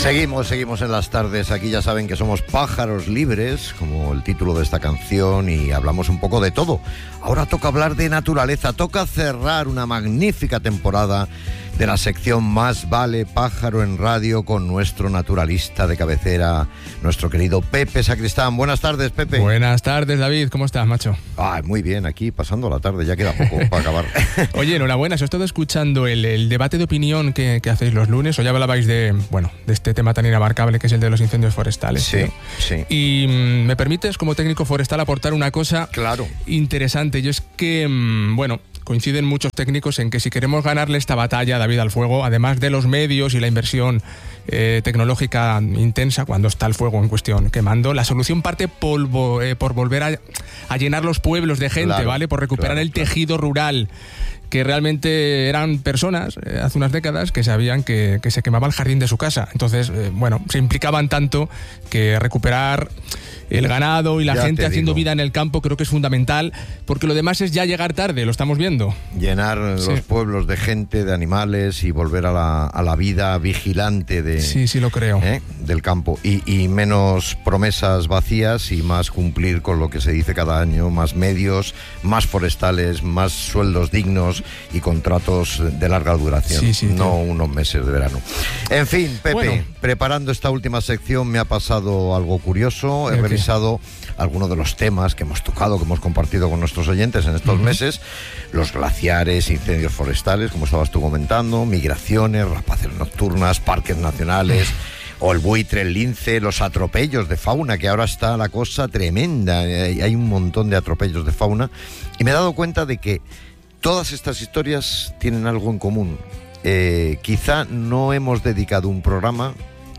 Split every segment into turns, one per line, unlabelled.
Seguimos en las tardes. Aquí ya saben que somos pájaros libres, como el título de esta canción, y hablamos un poco de todo. Ahora toca hablar de naturaleza, toca cerrar una magnífica temporada de la sección Más vale pájaro en radio con nuestro naturalista de cabecera, nuestro querido Pepe Sacristán. Buenas tardes, Pepe.
Buenas tardes, David. ¿Cómo estás, macho?
Muy bien, aquí pasando la tarde, ya queda poco para acabar.
Oye, enhorabuena, os he estado escuchando el debate de opinión que hacéis los lunes. Hoy hablabais de este tema tan inabarcable que es el de los incendios forestales.
Sí,
¿no?
sí.
Y me permites, como técnico forestal, aportar una cosa interesante. Yo es que, coinciden muchos técnicos en que si queremos ganarle esta batalla, David, al fuego, además de los medios y la inversión tecnológica intensa, cuando está el fuego en cuestión quemando, la solución parte por volver a llenar los pueblos de gente, ¿vale? Por recuperar el tejido rural, que realmente eran personas hace unas décadas que sabían que se quemaba el jardín de su casa. Entonces, se implicaban tanto que recuperar el ganado y la gente haciendo vida en el campo creo que es fundamental, porque lo demás es ya llegar tarde, lo estamos viendo.
Llenar los pueblos de gente, de animales y volver a la vida vigilante
sí, lo creo.
Del campo. Y menos promesas vacías y más cumplir con lo que se dice cada año, más medios, más forestales, más sueldos dignos y contratos de larga duración, no unos meses de verano. En fin, Pepe, preparando esta última sección me ha pasado algo curioso. He revisado algunos de los temas que hemos tocado, que hemos compartido con nuestros oyentes en estos meses: los glaciares, incendios forestales, como estabas tú comentando, migraciones, rapaces nocturnas, parques nacionales, o el buitre, el lince, los atropellos de fauna, que ahora está la cosa tremenda. Hay un montón de atropellos de fauna y me he dado cuenta de que todas estas historias tienen algo en común. Quizá no hemos dedicado un programa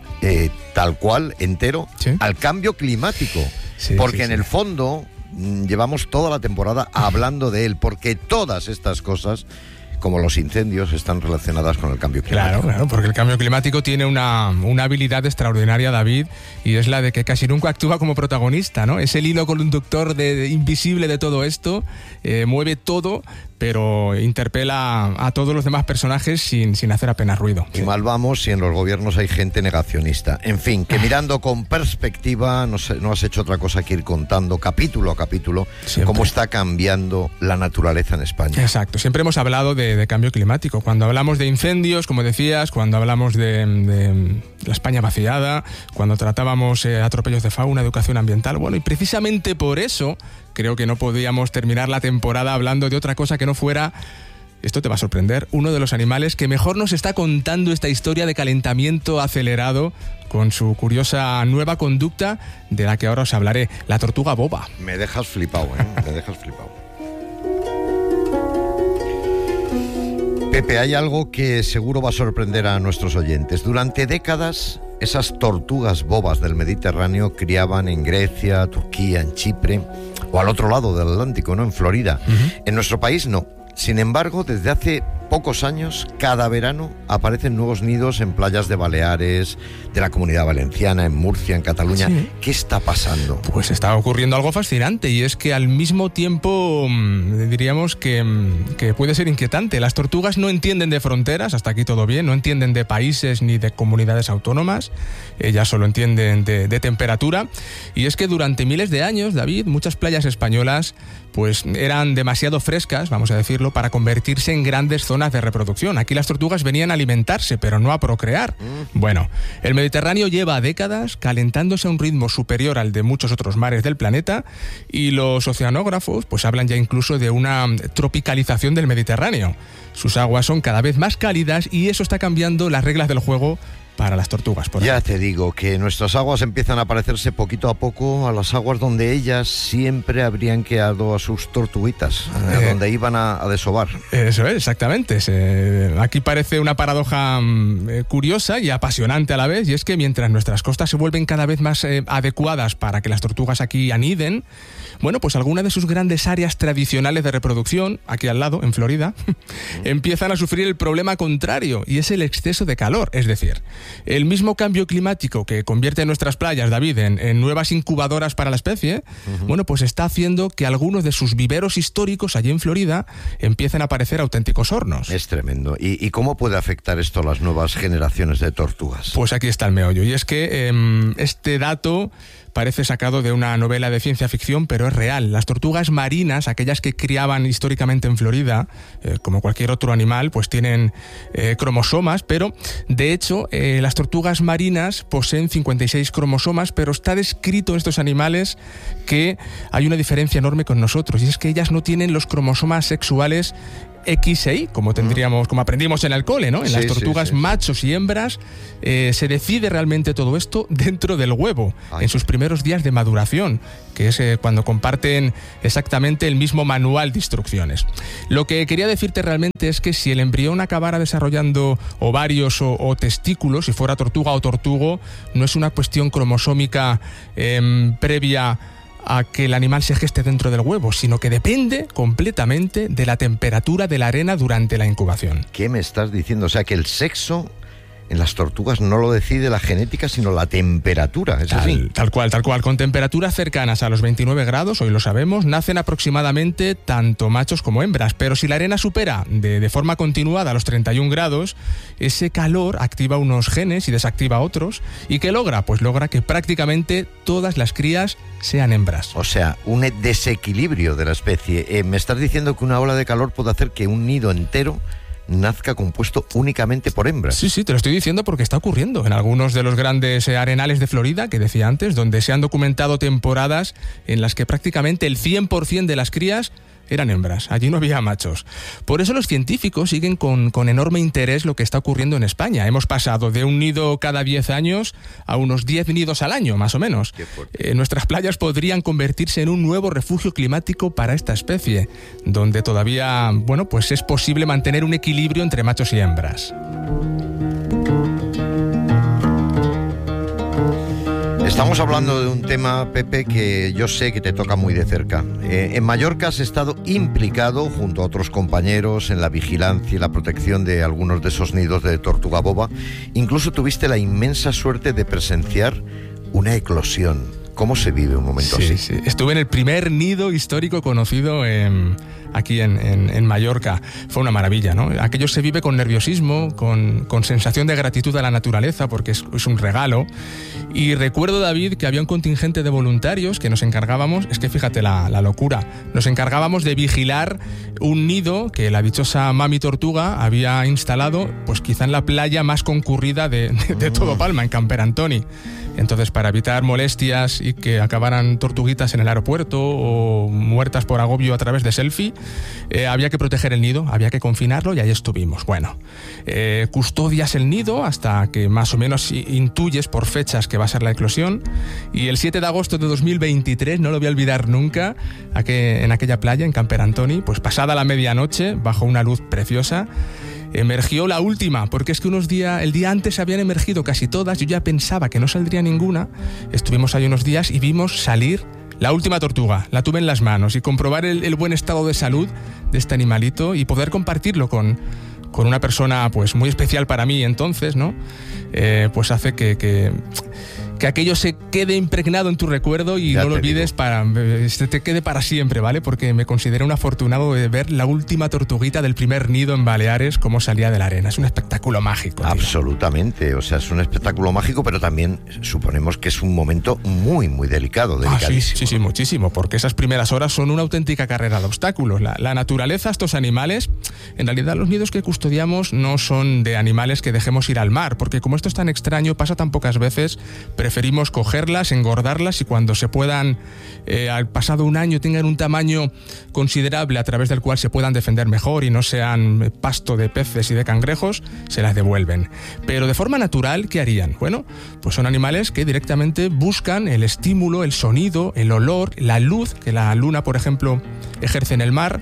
tal cual, entero, al cambio climático, porque en el fondo llevamos toda la temporada hablando de él, porque todas estas cosas, como los incendios, están relacionadas con el cambio climático.
Claro, porque el cambio climático tiene una habilidad extraordinaria, David, y es la de que casi nunca actúa como protagonista, ¿no? Es el hilo conductor invisible de todo esto, mueve todo, pero interpela a todos los demás personajes sin hacer apenas ruido.
Y mal vamos si en los gobiernos hay gente negacionista. En fin, que mirando con perspectiva, no has hecho otra cosa que ir contando capítulo a capítulo cómo está cambiando la naturaleza en España.
Exacto, siempre hemos hablado de cambio climático. Cuando hablamos de incendios, como decías, cuando hablamos de la España vaciada, cuando tratábamos atropellos de fauna, educación ambiental, y precisamente por eso creo que no podíamos terminar la temporada hablando de otra cosa que no fuera, esto te va a sorprender, uno de los animales que mejor nos está contando esta historia de calentamiento acelerado con su curiosa nueva conducta de la que ahora os hablaré, la tortuga boba.
Me dejas flipado, me dejas flipado. Pepe, hay algo que seguro va a sorprender a nuestros oyentes. Durante décadas, esas tortugas bobas del Mediterráneo criaban en Grecia, Turquía, en Chipre o al otro lado del Atlántico, ¿no? En Florida. En nuestro país no. Sin embargo, desde hace pocos años, cada verano aparecen nuevos nidos en playas de Baleares, de la Comunidad Valenciana, en Murcia, en Cataluña. ¿Qué está pasando?
Pues está ocurriendo algo fascinante, y es que al mismo tiempo diríamos que puede ser inquietante. Las tortugas no entienden de fronteras, hasta aquí todo bien, no entienden de países ni de comunidades autónomas, ellas solo entienden de temperatura. Y es que durante miles de años, David, muchas playas españolas pues eran demasiado frescas, vamos a decirlo, para convertirse en grandes zonas de reproducción. Aquí las tortugas venían a alimentarse, pero no a procrear. Bueno, el Mediterráneo lleva décadas calentándose a un ritmo superior al de muchos otros mares del planeta, y los oceanógrafos pues hablan ya incluso de una tropicalización del Mediterráneo. Sus aguas son cada vez más cálidas y eso está cambiando las reglas del juego para las tortugas.
Ya te digo que nuestras aguas empiezan a parecerse poquito a poco a las aguas donde ellas siempre habrían quedado a sus tortuguitas, donde iban a desovar.
Eso es, exactamente. Aquí parece una paradoja curiosa y apasionante a la vez, y es que mientras nuestras costas se vuelven cada vez más adecuadas para que las tortugas aquí aniden, pues algunas de sus grandes áreas tradicionales de reproducción, aquí al lado, en Florida, empiezan a sufrir el problema contrario, y es el exceso de calor. Es decir, El mismo cambio climático que convierte nuestras playas, David, en nuevas incubadoras para la especie, bueno, pues está haciendo que algunos de sus viveros históricos allí en Florida empiecen a aparecer auténticos hornos.
Es tremendo. ¿Y cómo puede afectar esto a las nuevas generaciones de tortugas?
Pues aquí está el meollo. Y es que este dato parece sacado de una novela de ciencia ficción, pero es real. Las tortugas marinas, aquellas que criaban históricamente en Florida, como cualquier otro animal, pues tienen cromosomas, pero de hecho las tortugas marinas poseen 56 cromosomas, pero está descrito en estos animales que hay una diferencia enorme con nosotros, y es que ellas no tienen los cromosomas sexuales X e Y, como aprendimos en el cole, ¿no? En las tortugas machos y hembras se decide realmente todo esto dentro del huevo, en sus primeros días de maduración, que es cuando comparten exactamente el mismo manual de instrucciones. Lo que quería decirte realmente es que si el embrión acabara desarrollando ovarios o testículos, si fuera tortuga o tortugo, no es una cuestión cromosómica previa a que el animal se geste dentro del huevo, sino que depende completamente de la temperatura de la arena durante la incubación.
¿Qué me estás diciendo? O sea, que el sexo en las tortugas no lo decide la genética, sino la temperatura, ¿es así?
Tal cual. Con temperaturas cercanas a los 29 grados, hoy lo sabemos, nacen aproximadamente tanto machos como hembras, pero si la arena supera de forma continuada los 31 grados, ese calor activa unos genes y desactiva otros. ¿Y qué logra? Pues logra que prácticamente todas las crías sean hembras.
O sea, un desequilibrio de la especie. Me estás diciendo que una ola de calor puede hacer que un nido entero nazca compuesto únicamente por hembras.
Sí, te lo estoy diciendo porque está ocurriendo en algunos de los grandes arenales de Florida, que decía antes, donde se han documentado temporadas en las que prácticamente el 100% de las crías eran hembras, allí no había machos. Por eso los científicos siguen con enorme interés lo que está ocurriendo en España. Hemos pasado de un nido cada 10 años a unos 10 nidos al año, más o menos. Nuestras playas podrían convertirse en un nuevo refugio climático para esta especie, donde todavía, bueno, pues es posible mantener un equilibrio entre machos y hembras.
Estamos hablando de un tema, Pepe, que yo sé que te toca muy de cerca. En Mallorca has estado implicado, junto a otros compañeros, en la vigilancia y la protección de algunos de esos nidos de tortuga boba. Incluso tuviste la inmensa suerte de presenciar una eclosión. ¿Cómo se vive un momento así?
Sí. Estuve en el primer nido histórico conocido aquí en Mallorca. Fue una maravilla, ¿no? Aquello se vive con nerviosismo, con sensación de gratitud a la naturaleza, porque es un regalo. Y recuerdo, David, que había un contingente de voluntarios que nos encargábamos, es que fíjate la locura, nos encargábamos de vigilar un nido que la dichosa Mami Tortuga había instalado, pues quizá en la playa más concurrida de todo Palma, en Camperantoni. Entonces, para evitar molestias y que acabaran tortuguitas en el aeropuerto o muertas por agobio a través de selfie, había que proteger el nido, había que confinarlo, y ahí estuvimos. Bueno, custodias el nido hasta que más o menos intuyes por fechas que va a ser la eclosión, y el 7 de agosto de 2023, no lo voy a olvidar nunca, en aquella playa, en Camperantoni, pues pasada la medianoche, bajo una luz preciosa, emergió la última, porque es que el día antes habían emergido casi todas. Yo ya pensaba que no saldría ninguna. Estuvimos ahí unos días y vimos salir la última tortuga. La tuve en las manos, y comprobar el buen estado de salud de este animalito y poder compartirlo con una persona pues muy especial para mí entonces, ¿no? Pues hace que aquello se quede impregnado en tu recuerdo y ya no lo olvides, se te quede para siempre, ¿vale? Porque me considero un afortunado de ver la última tortuguita del primer nido en Baleares, cómo salía de la arena. Es un espectáculo mágico, tío.
Absolutamente, o sea, es un espectáculo mágico, pero también suponemos que es un momento muy, muy delicado, delicadísimo.
Sí, muchísimo, porque esas primeras horas son una auténtica carrera de obstáculos. La naturaleza, estos animales, en realidad los nidos que custodiamos no son de animales que dejemos ir al mar, porque como esto es tan extraño, pasa tan pocas veces, preferimos cogerlas, engordarlas, y cuando se puedan, al pasado un año, tengan un tamaño considerable a través del cual se puedan defender mejor y no sean pasto de peces y de cangrejos, se las devuelven. Pero de forma natural, ¿qué harían? Bueno, pues son animales que directamente buscan el estímulo, el sonido, el olor, la luz que la luna, por ejemplo, ejerce en el mar,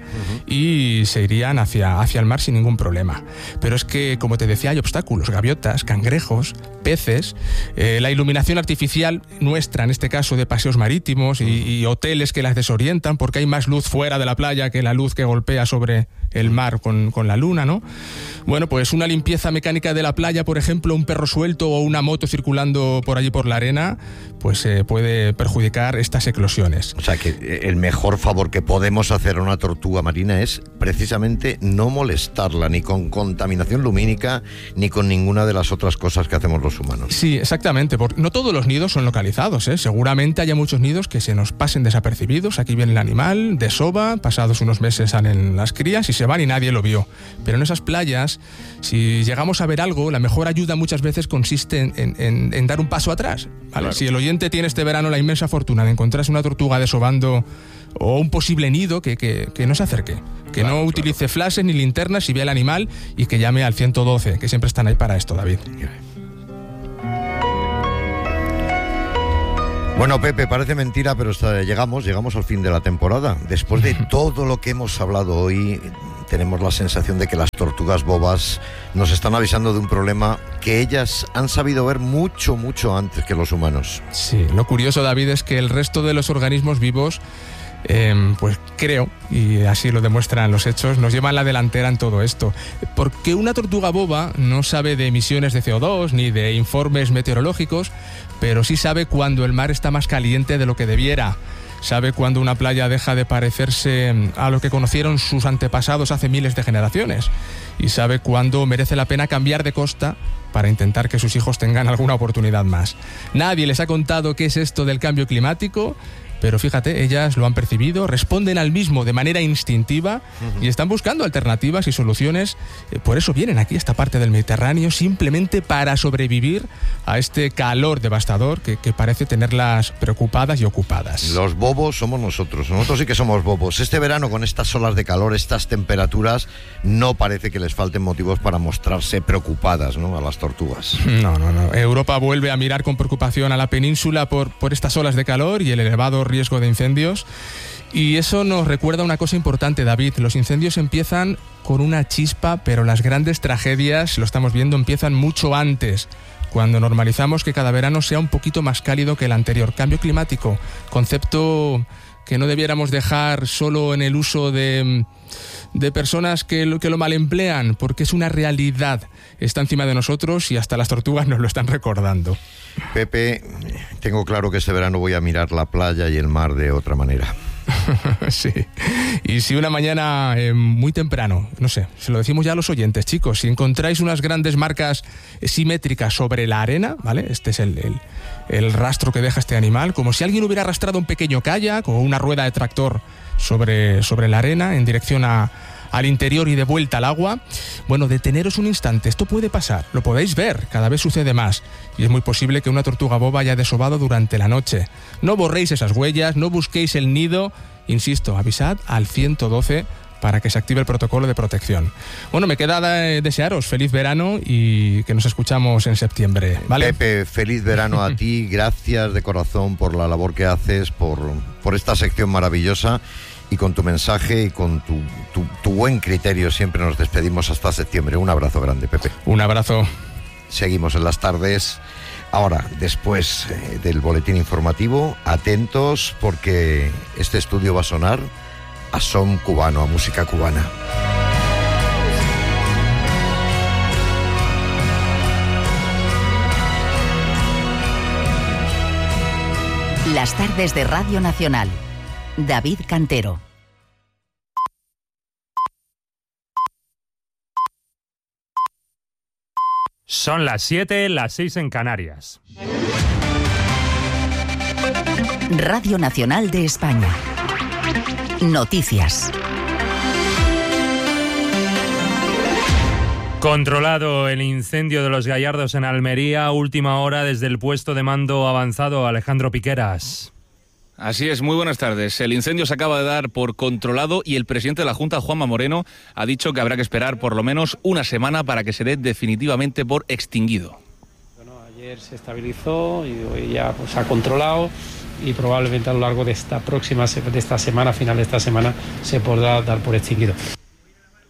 y se irían hacia el mar sin ningún problema. Pero es que, como te decía, hay obstáculos: gaviotas, cangrejos, peces, la iluminación artificial nuestra, en este caso de paseos marítimos, y hoteles que las desorientan porque hay más luz fuera de la playa que la luz que golpea sobre el mar con la luna, ¿no? Bueno, pues una limpieza mecánica de la playa, por ejemplo, un perro suelto o una moto circulando por allí por la arena, pues puede perjudicar estas eclosiones.
O sea que el mejor favor que podemos hacer a una tortuga marina es precisamente no molestarla ni con contaminación lumínica ni con ninguna de las otras cosas que hacemos los humanos.
Sí, exactamente, porque no todos los nidos son localizados, ¿eh? Seguramente haya muchos nidos que se nos pasen desapercibidos. Aquí viene el animal, desova, pasados unos meses salen las crías y se van y nadie lo vio. Pero en esas playas, si llegamos a ver algo, la mejor ayuda muchas veces consiste en dar un paso atrás, ¿vale? Claro. Si el oyente tiene este verano la inmensa fortuna de encontrarse una tortuga desovando o un posible nido, que no se acerque, que no utilice flashes ni linternas si ve al animal, y que llame al 112, que siempre están ahí para esto, David.
Bueno, Pepe, parece mentira, pero llegamos al fin de la temporada. Después de todo lo que hemos hablado hoy, tenemos la sensación de que las tortugas bobas nos están avisando de un problema que ellas han sabido ver mucho, mucho antes que los humanos.
Sí, lo curioso, David, es que el resto de los organismos vivos, pues creo, y así lo demuestran los hechos, nos llevan la delantera en todo esto. Porque una tortuga boba no sabe de emisiones de CO2 ni de informes meteorológicos, pero sí sabe cuando el mar está más caliente de lo que debiera. Sabe cuando una playa deja de parecerse a lo que conocieron sus antepasados hace miles de generaciones. Y sabe cuándo merece la pena cambiar de costa para intentar que sus hijos tengan alguna oportunidad más. Nadie les ha contado qué es esto del cambio climático, pero fíjate, ellas lo han percibido, responden al mismo de manera instintiva y están buscando alternativas y soluciones. Por eso vienen aquí a esta parte del Mediterráneo, simplemente para sobrevivir a este calor devastador que parece tenerlas preocupadas y ocupadas.
Los bobos somos nosotros sí que somos bobos. Este verano, con estas olas de calor, estas temperaturas, no parece que les falten motivos para mostrarse preocupadas, ¿no?, a las tortugas.
No. Europa vuelve a mirar con preocupación a la península por estas olas de calor y el elevado riesgo de incendios. Y eso nos recuerda una cosa importante, David. Los incendios empiezan con una chispa, pero las grandes tragedias, lo estamos viendo, empiezan mucho antes, cuando normalizamos que cada verano sea un poquito más cálido que el anterior. Cambio climático, concepto que no debiéramos dejar solo en el uso de personas que lo mal emplean, porque es una realidad, está encima de nosotros y hasta las tortugas nos lo están recordando.
Pepe, tengo claro que este verano voy a mirar la playa y el mar de otra manera.
Sí, y si una mañana muy temprano, no sé, se lo decimos ya a los oyentes, chicos, si encontráis unas grandes marcas simétricas sobre la arena, ¿vale? Este es el rastro que deja este animal, como si alguien hubiera arrastrado un pequeño kayak o una rueda de tractor sobre la arena en dirección al interior y de vuelta al agua. Bueno, deteneros un instante, esto puede pasar, lo podéis ver, cada vez sucede más, y es muy posible que una tortuga boba haya desovado durante la noche. No borréis esas huellas, no busquéis el nido, insisto, avisad al 112 para que se active el protocolo de protección. Bueno, me queda desearos feliz verano y que nos escuchamos en septiembre, ¿vale?
Pepe, feliz verano a ti, gracias de corazón por la labor que haces, por esta sección maravillosa, y con tu mensaje y con tu buen criterio siempre nos despedimos hasta septiembre. Un abrazo grande, Pepe.
Un abrazo.
Seguimos en las tardes. Ahora, después del boletín informativo, atentos porque este estudio va a sonar a son cubano, a música cubana.
Las tardes de Radio Nacional. David Cantero.
Son las 7, las 6 en Canarias.
Radio Nacional de España. Noticias.
Controlado el incendio de los Gallardos en Almería, última hora desde el puesto de mando avanzado. Alejandro Piqueras.
Así es, muy buenas tardes. El incendio se acaba de dar por controlado y el presidente de la Junta, Juanma Moreno, ha dicho que habrá que esperar por lo menos una semana para que se dé definitivamente por extinguido.
Bueno, ayer se estabilizó y hoy ya se ha controlado y probablemente a lo largo de esta semana, final de esta semana, se podrá dar por extinguido.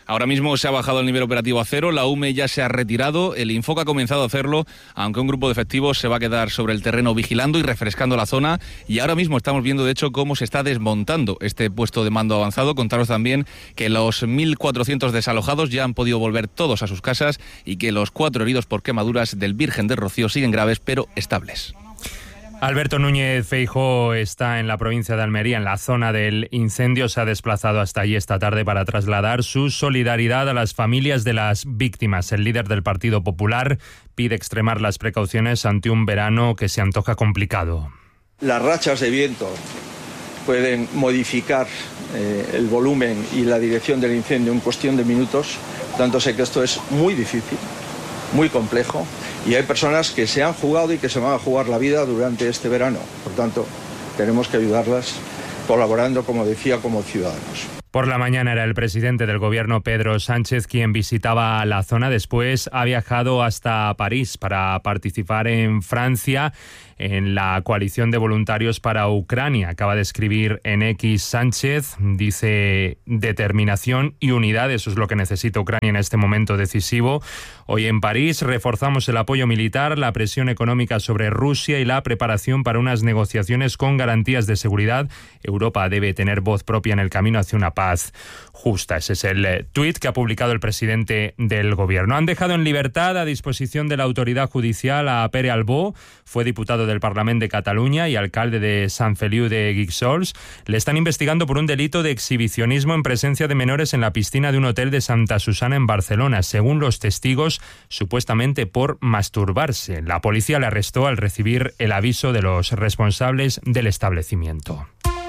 Ahora mismo se ha bajado el nivel operativo a 0, la UME ya se ha retirado, el Infoca ha comenzado a hacerlo, aunque un grupo de efectivos se va a quedar sobre el terreno vigilando y refrescando la zona, y ahora mismo estamos viendo de hecho cómo se está desmontando este puesto de mando avanzado. Contaros también que los 1.400 desalojados ya han podido volver todos a sus casas y que los 4 heridos por quemaduras del Virgen del Rocío siguen graves pero estables.
Alberto Núñez Feijóo está en la provincia de Almería, en la zona del incendio. Se ha desplazado hasta allí esta tarde para trasladar su solidaridad a las familias de las víctimas. El líder del Partido Popular pide extremar las precauciones ante un verano que se antoja complicado.
Las rachas de viento pueden modificar el volumen y la dirección del incendio en cuestión de minutos. Por tanto, sé que esto es muy difícil, muy complejo, y hay personas que se han jugado y que se van a jugar la vida durante este verano. Por tanto, tenemos que ayudarlas colaborando, como decía, como ciudadanos.
Por la mañana era el presidente del gobierno, Pedro Sánchez, quien visitaba la zona. Después ha viajado hasta París para participar en Francia en la coalición de voluntarios para Ucrania. Acaba de escribir en X Sánchez, dice: determinación y unidad, eso es lo que necesita Ucrania en este momento decisivo. Hoy en París reforzamos el apoyo militar, la presión económica sobre Rusia y la preparación para unas negociaciones con garantías de seguridad. Europa debe tener voz propia en el camino hacia una paz justa. Ese es el tuit que ha publicado el presidente del gobierno. Han dejado en libertad a disposición de la autoridad judicial a Pere Albó, fue diputado del Parlament de Cataluña y alcalde de Sant Feliu de Guíxols. Le están investigando por un delito de exhibicionismo en presencia de menores en la piscina de un hotel de Santa Susana en Barcelona. Según los testigos, supuestamente por masturbarse. La policía le arrestó al recibir el aviso de los responsables del establecimiento.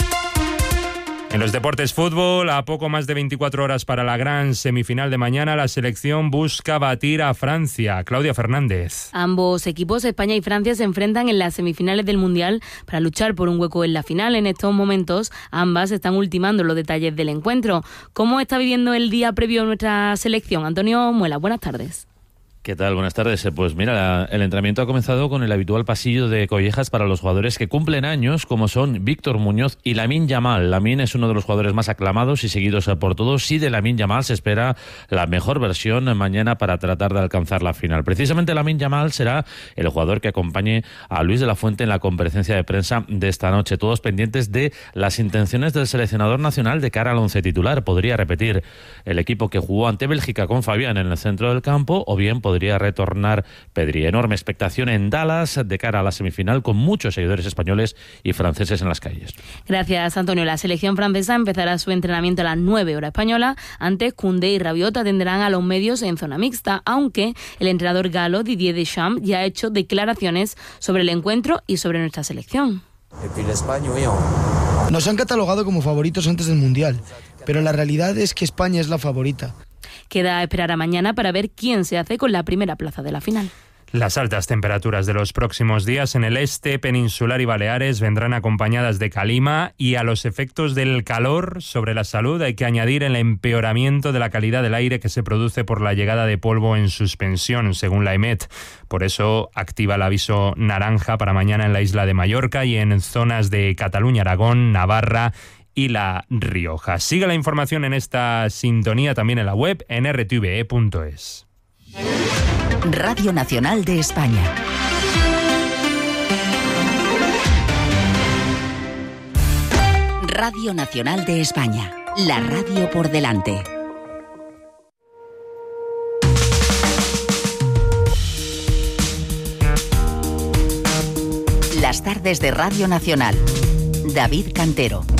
En los deportes, fútbol, a poco más de 24 horas para la gran semifinal de mañana, la selección busca batir a Francia. Claudia Fernández.
Ambos equipos, España y Francia, se enfrentan en las semifinales del Mundial para luchar por un hueco en la final. En estos momentos, ambas están ultimando los detalles del encuentro. ¿Cómo está viviendo el día previo a nuestra selección? Antonio Muela, buenas tardes.
¿Qué tal? Buenas tardes. Pues mira, el entrenamiento ha comenzado con el habitual pasillo de collejas para los jugadores que cumplen años, como son Víctor Muñoz y Lamine Yamal. Lamine es uno de los jugadores más aclamados y seguidos por todos, y de Lamine Yamal se espera la mejor versión mañana para tratar de alcanzar la final. Precisamente Lamine Yamal será el jugador que acompañe a Luis de la Fuente en la conferencia de prensa de esta noche. Todos pendientes de las intenciones del seleccionador nacional de cara al once titular. Podría repetir el equipo que jugó ante Bélgica con Fabián en el centro del campo, o bien podría retornar Pedri. Enorme expectación en Dallas de cara a la semifinal, con muchos seguidores españoles y franceses en las calles.
Gracias, Antonio. La selección francesa empezará su entrenamiento a las 9 horas española. Antes, Koundé y Rabiot atenderán a los medios en zona mixta, aunque el entrenador galo Didier Deschamps ya ha hecho declaraciones sobre el encuentro y sobre nuestra selección.
Nos han catalogado como favoritos antes del Mundial, pero la realidad es que España es la favorita.
Queda esperar a mañana para ver quién se hace con la primera plaza de la final.
Las altas temperaturas de los próximos días en el este, peninsular y Baleares vendrán acompañadas de calima, y a los efectos del calor sobre la salud hay que añadir el empeoramiento de la calidad del aire que se produce por la llegada de polvo en suspensión, según la EMET. Por eso activa el aviso naranja para mañana en la isla de Mallorca y en zonas de Cataluña, Aragón, Navarra y La Rioja. Sigue la información en esta sintonía también en la web en rtve.es.
Radio Nacional de España. Radio Nacional de España. La radio por delante. Las tardes de Radio Nacional. David Cantero.